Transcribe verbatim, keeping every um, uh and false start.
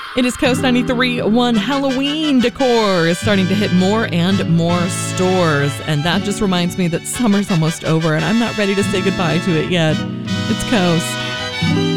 It is Coast ninety-three point one. Halloween decor is starting to hit more and more stores. And that just reminds me that summer's almost over and I'm not ready to say goodbye to it yet. It's Coast.